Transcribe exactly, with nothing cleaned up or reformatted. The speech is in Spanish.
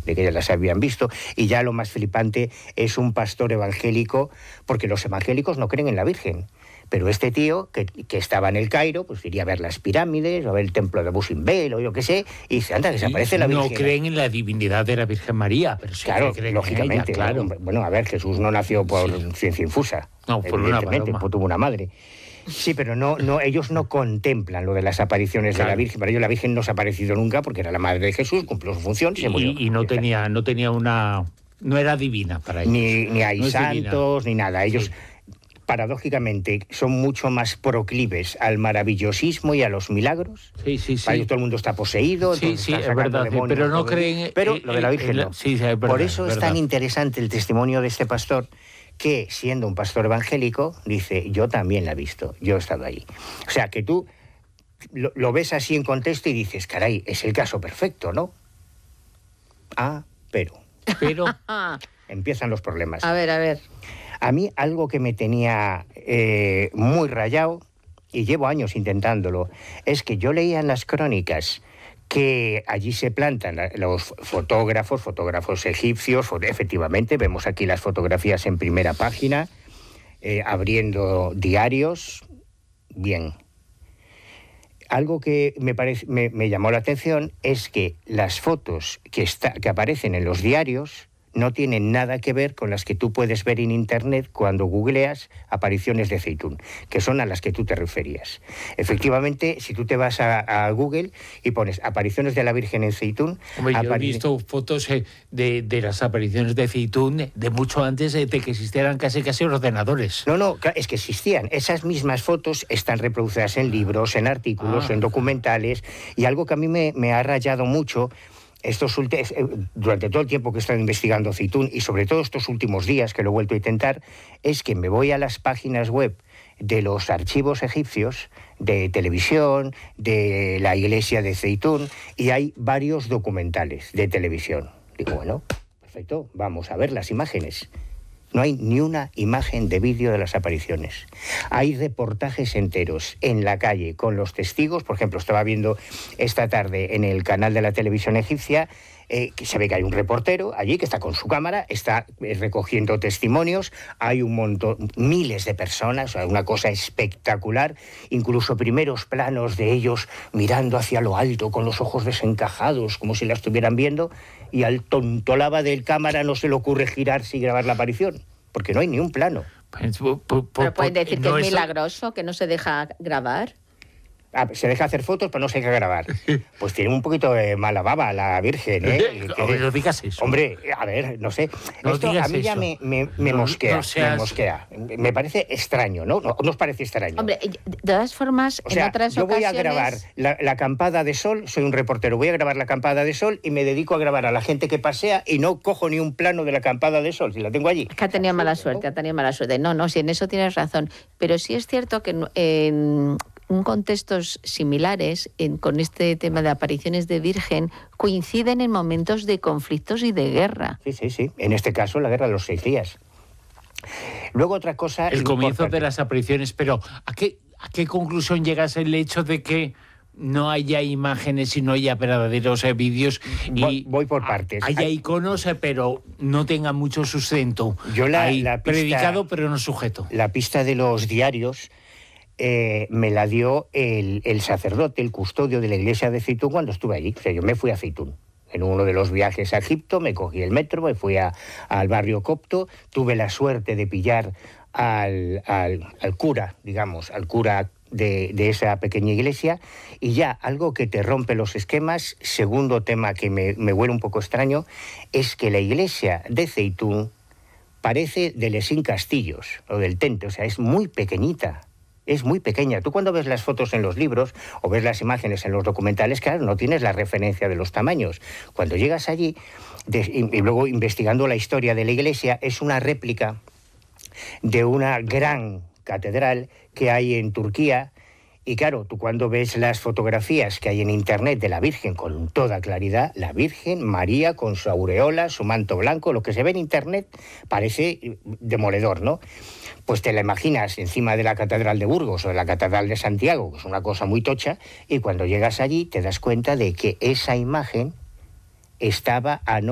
de que ya las habían visto, y ya lo más flipante es un pastor evangélico, porque los evangélicos no creen en la Virgen. Pero este tío, que, que estaba en el Cairo, pues iría a ver las pirámides, o a ver el templo de Abu Simbel, o yo qué sé, y dice, anda, que se aparece la Virgen. No creen en la divinidad de la Virgen María, pero sí claro, que creen lógicamente, en ella, claro. ¿no? Bueno, a ver, Jesús no nació por sí. ciencia infusa. No, por una paloma. Pues tuvo una madre. Sí, pero no, no, ellos no contemplan lo de las apariciones claro. de la Virgen. Para ellos la Virgen no se ha aparecido nunca porque era la madre de Jesús, cumplió su función y se murió. Y, y no, tenía, no tenía una... No era divina para ellos. Ni, ni hay no santos, ni nada. Ellos... Sí. Paradójicamente, son mucho más proclives al maravillosismo y a los milagros. Sí, sí, sí. Para ellos todo el mundo está poseído, sí, sí, es verdad, demonios, pero no creen... Pero eh, lo de la Virgen eh, no. Sí, sí, es verdad, Por eso es, es tan interesante el testimonio de este pastor, que siendo un pastor evangélico, dice, yo también la he visto, yo he estado ahí. O sea, que tú lo, lo ves así en contexto y dices, caray, es el caso perfecto, ¿no? Ah, pero... Pero... Empiezan los problemas. A ver, a ver... A mí algo que me tenía eh, muy rayado, y llevo años intentándolo, es que yo leía en las crónicas que allí se plantan los fotógrafos, fotógrafos egipcios, efectivamente, vemos aquí las fotografías en primera página, eh, abriendo diarios, bien. Algo que me, parece, me, me llamó la atención es que las fotos que, está, que aparecen en los diarios no tienen nada que ver con las que tú puedes ver en Internet cuando googleas apariciones de Zeitún, que son a las que tú te referías. Efectivamente, si tú te vas a, a Google y pones apariciones de la Virgen en Zeitún... Hombre, yo he visto fotos eh, de, de las apariciones de Zeitún de mucho antes de que existieran casi casi ordenadores. No, no, es que existían. Esas mismas fotos están reproducidas en libros, en artículos, ah. en documentales, y algo que a mí me, me ha rayado mucho... Estos últimos, durante todo el tiempo que he estado investigando Zeitún y sobre todo estos últimos días que lo he vuelto a intentar, es que me voy a las páginas web de los archivos egipcios, de televisión, de la iglesia de Zeitún, y hay varios documentales de televisión. Digo, bueno, perfecto, vamos a ver las imágenes. No hay ni una imagen de vídeo de las apariciones. Hay reportajes enteros en la calle con los testigos. Por ejemplo, estaba viendo esta tarde en el canal de la televisión egipcia eh, que se ve que hay un reportero allí que está con su cámara, está eh, recogiendo testimonios. Hay un montón, miles de personas, o sea, una cosa espectacular. Incluso primeros planos de ellos mirando hacia lo alto con los ojos desencajados, como si la estuvieran viendo. Y al tontolaba del cámara no se le ocurre girarse y grabar la aparición, porque no hay ni un plano. Pues, por, por, Pero pueden decir que no es milagroso, que no se deja grabar. Ah, se deja hacer fotos, pero no se deja grabar. Pues tiene un poquito de mala baba la Virgen, ¿eh? Hombre, no digas eso. Hombre, a ver, no sé. No Esto a mí eso. ya me, me, me no, mosquea, no seas... me mosquea. Me parece extraño, ¿no? ¿No, ¿no os parece extraño? Hombre, de todas formas, o sea, en otras yo ocasiones... voy a grabar la, la acampada de sol, soy un reportero, voy a grabar la acampada de sol y me dedico a grabar a la gente que pasea y no cojo ni un plano de la acampada de sol, si la tengo allí. Es que ha tenido mala suerte, ha tenido mala suerte. No, no, si en eso tienes razón. Pero sí es cierto que en... en un contextos similares en, con este tema de apariciones de Virgen coinciden en momentos de conflictos y de guerra. Sí, sí, sí. En este caso, la guerra de los seis días. Luego otra cosa... El comienzo importante. de las apariciones, pero ¿a qué, ¿a qué conclusión llegas el hecho de que no haya imágenes y no haya verdaderos eh, vídeos? Y voy, voy por partes. Haya Hay... iconos, eh, pero no tenga mucho sustento. Yo la, Hay la pista, predicado, pero no sujeto. La pista de los diarios... Eh, me la dio el, el sacerdote, el custodio de la iglesia de Zeitún cuando estuve allí. O sea, yo me fui a Zeitún. En uno de los viajes a Egipto me cogí el metro, me fui a, al barrio copto, tuve la suerte de pillar al, al, al cura, digamos, al cura de, de esa pequeña iglesia, y ya algo que te rompe los esquemas, segundo tema que me, me huele un poco extraño, es que la iglesia de Zeitún parece de Lesín Castillos, o del Tente, o sea, es muy pequeñita. Es muy pequeña. Tú cuando ves las fotos en los libros o ves las imágenes en los documentales, claro, no tienes la referencia de los tamaños. Cuando llegas allí, de, y, y luego investigando la historia de la iglesia, es una réplica de una gran catedral que hay en Turquía. Y claro, tú cuando ves las fotografías que hay en Internet de la Virgen con toda claridad, la Virgen María con su aureola, su manto blanco, lo que se ve en Internet parece demoledor, ¿no? Pues te la imaginas encima de la Catedral de Burgos o de la Catedral de Santiago, que es una cosa muy tocha, y cuando llegas allí te das cuenta de que esa imagen estaba a no